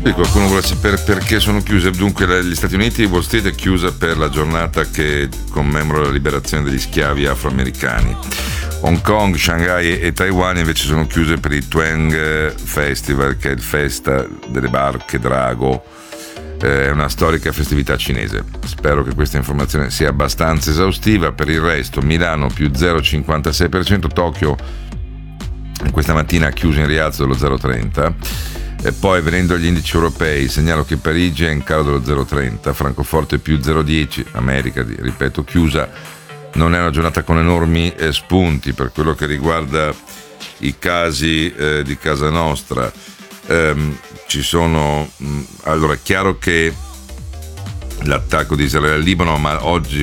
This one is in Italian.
Sì, qualcuno vuole sapere perché sono chiuse. Dunque, gli Stati Uniti, Wall Street è chiusa per la giornata che commemora la liberazione degli schiavi afroamericani. Hong Kong, Shanghai e Taiwan invece sono chiuse per il Twang Festival, che è il festa delle barche drago. È una storica festività cinese. Spero che questa informazione sia abbastanza esaustiva. Per il resto, Milano più 0,56%, Tokyo questa mattina ha chiuso in rialzo dello 0,30%. E poi, venendo agli indici europei, segnalo che Parigi è in calo dello 0,30%, Francoforte più 0,10%, America, ripeto, chiusa. Non è una giornata con enormi spunti per quello che riguarda i casi di casa nostra. Ci sono, allora, è chiaro che l'attacco di Israele al Libano, ma oggi